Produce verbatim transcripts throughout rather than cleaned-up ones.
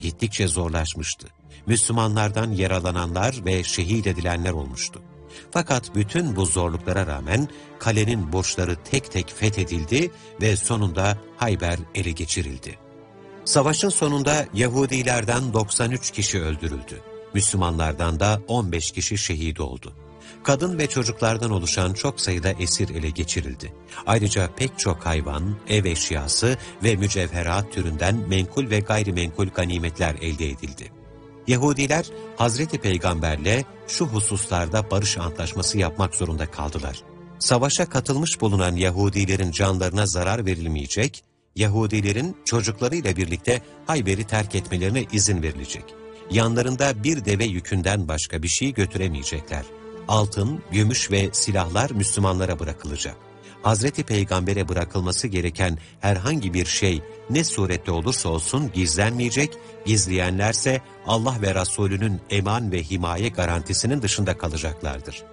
gittikçe zorlaşmıştı. Müslümanlardan yaralananlar ve şehit edilenler olmuştu. Fakat bütün bu zorluklara rağmen kalenin burçları tek tek fethedildi ve sonunda Hayber ele geçirildi. Savaşın sonunda Yahudilerden doksan üç kişi öldürüldü. Müslümanlardan da on beş kişi şehit oldu. Kadın ve çocuklardan oluşan çok sayıda esir ele geçirildi. Ayrıca pek çok hayvan, ev eşyası ve mücevherat türünden menkul ve gayrimenkul ganimetler elde edildi. Yahudiler Hazreti Peygamberle şu hususlarda barış antlaşması yapmak zorunda kaldılar. Savaşa katılmış bulunan Yahudilerin canlarına zarar verilmeyecek, Yahudilerin çocuklarıyla birlikte Hayber'i terk etmelerine izin verilecek. Yanlarında bir deve yükünden başka bir şey götüremeyecekler. Altın, gümüş ve silahlar Müslümanlara bırakılacak. Hazreti Peygamber'e bırakılması gereken herhangi bir şey ne surette olursa olsun gizlenmeyecek, gizleyenlerse Allah ve Resulünün eman ve himaye garantisinin dışında kalacaklardır.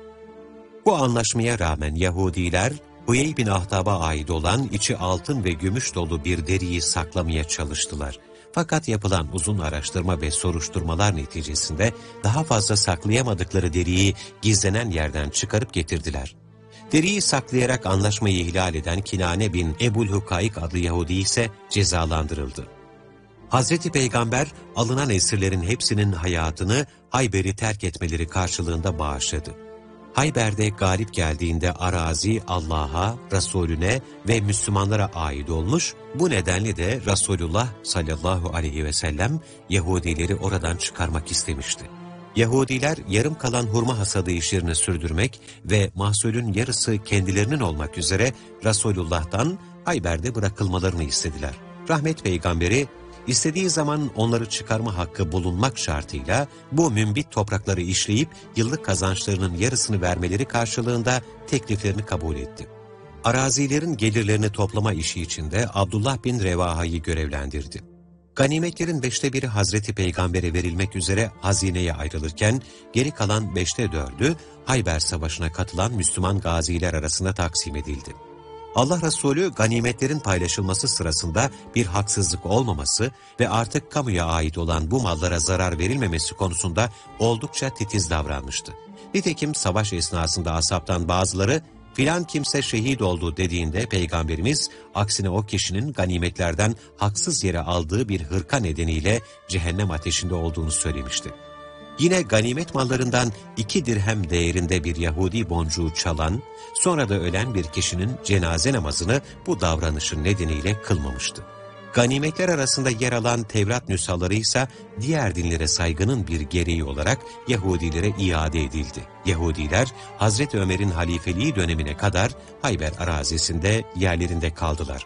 Bu anlaşmaya rağmen Yahudiler, Huyey bin Ahtab'a ait olan içi altın ve gümüş dolu bir deriyi saklamaya çalıştılar. Fakat yapılan uzun araştırma ve soruşturmalar neticesinde daha fazla saklayamadıkları deriyi gizlenen yerden çıkarıp getirdiler. Deriyi saklayarak anlaşmayı ihlal eden Kinane bin Ebu'l-Hukayk adlı Yahudi ise cezalandırıldı. Hazreti Peygamber alınan esirlerin hepsinin hayatını Hayber'i terk etmeleri karşılığında bağışladı. Hayber'de galip geldiğinde arazi Allah'a, Resulüne ve Müslümanlara ait olmuş, bu nedenle de Resulullah sallallahu aleyhi ve sellem Yahudileri oradan çıkarmak istemişti. Yahudiler yarım kalan hurma hasadı işlerini sürdürmek ve mahsulün yarısı kendilerinin olmak üzere Resulullah'tan Hayber'de bırakılmalarını istediler. Rahmet peygamberi, İstediği zaman onları çıkarma hakkı bulunmak şartıyla bu mümbit toprakları işleyip yıllık kazançlarının yarısını vermeleri karşılığında tekliflerini kabul etti. Arazilerin gelirlerini toplama işi için de Abdullah bin Revaha'yı görevlendirdi. Ganimetlerin beşte biri Hazreti Peygamber'e verilmek üzere hazineye ayrılırken geri kalan beşte dördü Hayber Savaşı'na katılan Müslüman gaziler arasında taksim edildi. Allah Resulü ganimetlerin paylaşılması sırasında bir haksızlık olmaması ve artık kamuya ait olan bu mallara zarar verilmemesi konusunda oldukça titiz davranmıştı. Nitekim savaş esnasında ashabtan bazıları filan kimse şehit oldu dediğinde Peygamberimiz aksine o kişinin ganimetlerden haksız yere aldığı bir hırka nedeniyle cehennem ateşinde olduğunu söylemişti. Yine ganimet mallarından iki dirhem değerinde bir Yahudi boncuğu çalan, sonra da ölen bir kişinin cenaze namazını bu davranışın nedeniyle kılmamıştı. Ganimetler arasında yer alan Tevrat nüshaları ise diğer dinlere saygının bir gereği olarak Yahudilere iade edildi. Yahudiler Hazreti Ömer'in halifeliği dönemine kadar Hayber arazisinde yerlerinde kaldılar.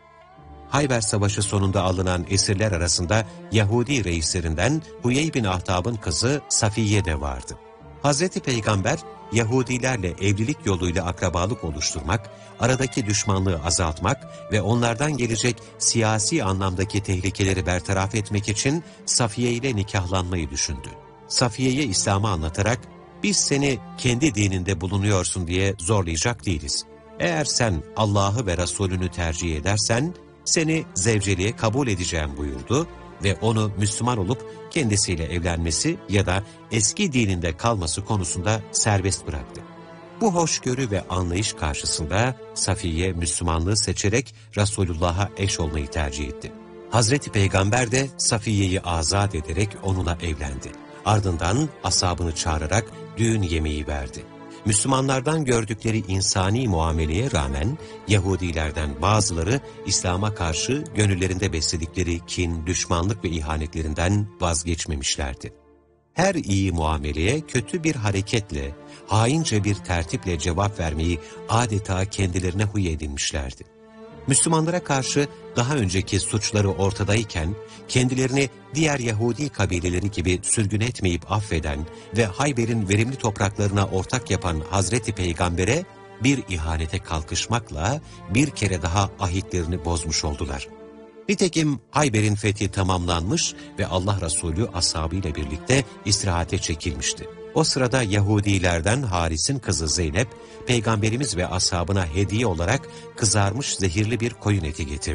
Hayber Savaşı sonunda alınan esirler arasında Yahudi reislerinden Huyey bin Ahtab'ın kızı Safiye de vardı. Hazreti Peygamber, Yahudilerle evlilik yoluyla akrabalık oluşturmak, aradaki düşmanlığı azaltmak ve onlardan gelecek siyasi anlamdaki tehlikeleri bertaraf etmek için Safiye ile nikahlanmayı düşündü. Safiye'ye İslam'ı anlatarak, biz seni kendi dininde bulunuyorsun diye zorlayacak değiliz. Eğer sen Allah'ı ve Resulünü tercih edersen, seni zevceliğe kabul edeceğim buyurdu ve onu Müslüman olup kendisiyle evlenmesi ya da eski dininde kalması konusunda serbest bıraktı. Bu hoşgörü ve anlayış karşısında Safiye Müslümanlığı seçerek Resulullah'a eş olmayı tercih etti. Hazreti Peygamber de Safiye'yi azat ederek onunla evlendi. Ardından ashabını çağırarak düğün yemeği verdi. Müslümanlardan gördükleri insani muameleye rağmen Yahudilerden bazıları İslam'a karşı gönüllerinde besledikleri kin, düşmanlık ve ihanetlerinden vazgeçmemişlerdi. Her iyi muameleye kötü bir hareketle, haince bir tertiple cevap vermeyi adeta kendilerine huy edinmişlerdi. Müslümanlara karşı daha önceki suçları ortadayken kendilerini diğer Yahudi kabileleri gibi sürgün etmeyip affeden ve Hayber'in verimli topraklarına ortak yapan Hazreti Peygamber'e bir ihanete kalkışmakla bir kere daha ahitlerini bozmuş oldular. Nitekim Hayber'in fethi tamamlanmış ve Allah Resulü ashabıyla birlikte istirahate çekilmişti. O sırada Yahudilerden Haris'in kızı Zeynep, Peygamberimiz ve ashabına hediye olarak kızarmış zehirli bir koyun eti getirdi.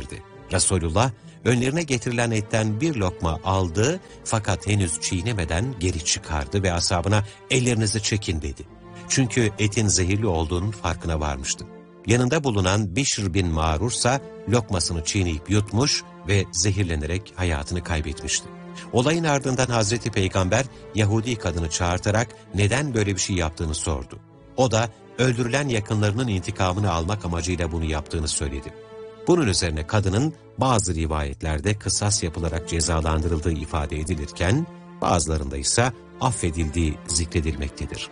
Resulullah önlerine getirilen etten bir lokma aldı fakat henüz çiğnemeden geri çıkardı ve ashabına ellerinizi çekin dedi. Çünkü etin zehirli olduğunun farkına varmıştı. Yanında bulunan Bişr bin Mağrur ise lokmasını çiğneyip yutmuş ve zehirlenerek hayatını kaybetmişti. Olayın ardından Hazreti Peygamber Yahudi kadını çağırtarak neden böyle bir şey yaptığını sordu. O da öldürülen yakınlarının intikamını almak amacıyla bunu yaptığını söyledi. Bunun üzerine kadının bazı rivayetlerde kısas yapılarak cezalandırıldığı ifade edilirken bazılarında ise affedildiği zikredilmektedir.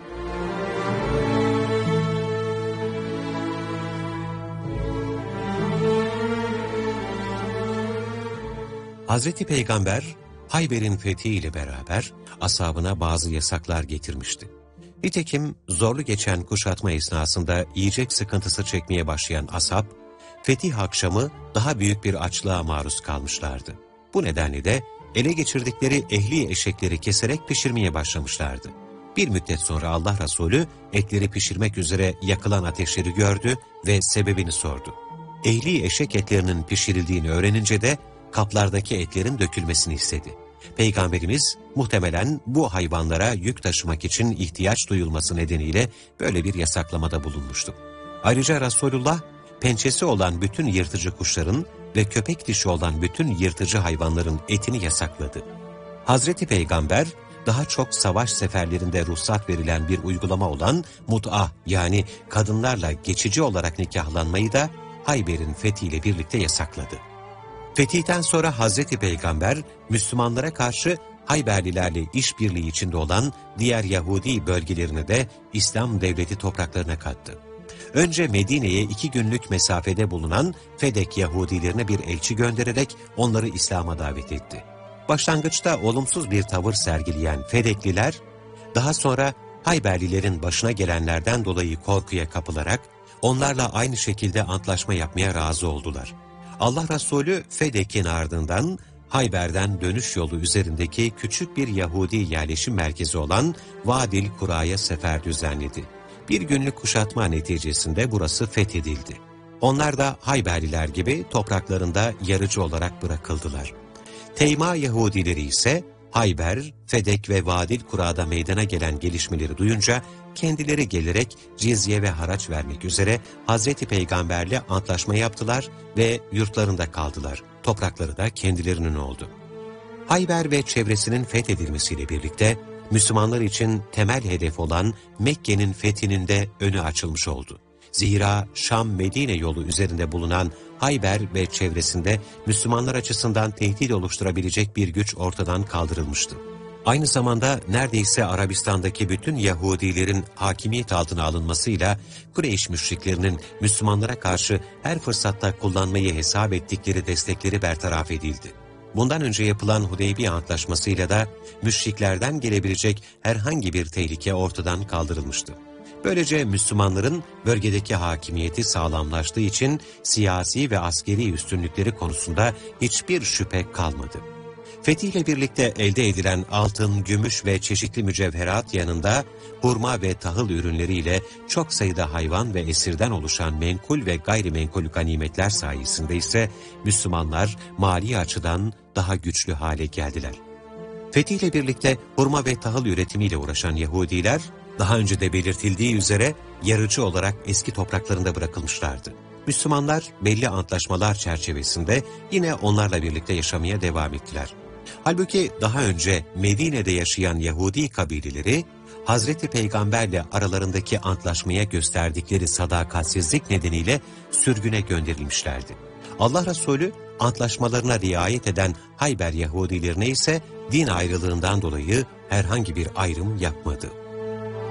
Hazreti Peygamber Hayber'in fethiyle beraber ashabına bazı yasaklar getirmişti. Nitekim zorlu geçen kuşatma esnasında yiyecek sıkıntısı çekmeye başlayan ashab, fetih akşamı daha büyük bir açlığa maruz kalmışlardı. Bu nedenle de ele geçirdikleri ehli eşekleri keserek pişirmeye başlamışlardı. Bir müddet sonra Allah Resulü etleri pişirmek üzere yakılan ateşleri gördü ve sebebini sordu. Ehli eşek etlerinin pişirildiğini öğrenince de kaplardaki etlerin dökülmesini istedi. Peygamberimiz muhtemelen bu hayvanlara yük taşımak için ihtiyaç duyulması nedeniyle böyle bir yasaklamada bulunmuştu. Ayrıca Resulullah pençesi olan bütün yırtıcı kuşların ve köpek dişi olan bütün yırtıcı hayvanların etini yasakladı. Hazreti Peygamber daha çok savaş seferlerinde ruhsat verilen bir uygulama olan mut'a yani kadınlarla geçici olarak nikahlanmayı da Hayber'in fethiyle birlikte yasakladı. Fetihten sonra Hazreti Peygamber Müslümanlara karşı Hayberlilerle işbirliği içinde olan diğer Yahudi bölgelerini de İslam devleti topraklarına kattı. Önce Medine'ye iki günlük mesafede bulunan Fedek Yahudilerine bir elçi göndererek onları İslam'a davet etti. Başlangıçta olumsuz bir tavır sergileyen Fedekliler, daha sonra Hayberlilerin başına gelenlerden dolayı korkuya kapılarak onlarla aynı şekilde antlaşma yapmaya razı oldular. Allah Resulü Fedek'in ardından Hayber'den dönüş yolu üzerindeki küçük bir Yahudi yerleşim merkezi olan Vadil Kura'ya sefer düzenledi. Bir günlük kuşatma neticesinde burası fethedildi. Onlar da Hayberliler gibi topraklarında yarıcı olarak bırakıldılar. Teyma Yahudileri ise Hayber, Fedek ve Vadil Kura'da meydana gelen gelişmeleri duyunca kendileri gelerek cizye ve haraç vermek üzere Hazreti Peygamberle antlaşma yaptılar ve yurtlarında kaldılar. Toprakları da kendilerinin oldu. Hayber ve çevresinin fethedilmesiyle birlikte Müslümanlar için temel hedef olan Mekke'nin fethinin de önü açılmış oldu. Zira Şam-Medine yolu üzerinde bulunan Hayber ve çevresinde Müslümanlar açısından tehdit oluşturabilecek bir güç ortadan kaldırılmıştı. Aynı zamanda neredeyse Arabistan'daki bütün Yahudilerin hakimiyet altına alınmasıyla Kureyş müşriklerinin Müslümanlara karşı her fırsatta kullanmayı hesap ettikleri destekleri bertaraf edildi. Bundan önce yapılan Hudeybiye Antlaşması'yla da müşriklerden gelebilecek herhangi bir tehlike ortadan kaldırılmıştı. Böylece Müslümanların bölgedeki hakimiyeti sağlamlaştığı için siyasi ve askeri üstünlükleri konusunda hiçbir şüphe kalmadı. Fetihle birlikte elde edilen altın, gümüş ve çeşitli mücevherat yanında hurma ve tahıl ürünleriyle çok sayıda hayvan ve esirden oluşan menkul ve gayrimenkul ganimetler sayesinde ise Müslümanlar mali açıdan daha güçlü hale geldiler. Fetihle birlikte hurma ve tahıl üretimiyle uğraşan Yahudiler, daha önce de belirtildiği üzere yarıcı olarak eski topraklarında bırakılmışlardı. Müslümanlar belli antlaşmalar çerçevesinde yine onlarla birlikte yaşamaya devam ettiler. Halbuki daha önce Medine'de yaşayan Yahudi kabileleri, Hazreti Peygamberle aralarındaki antlaşmaya gösterdikleri sadakatsizlik nedeniyle sürgüne gönderilmişlerdi. Allah Resulü antlaşmalarına riayet eden Hayber Yahudilerine ise din ayrılığından dolayı herhangi bir ayrım yapmadı.